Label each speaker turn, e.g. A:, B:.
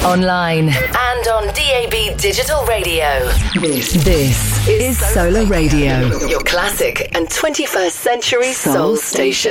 A: online, and on DAB Digital Radio. This is Solar Radio, your classic and 21st century soul station.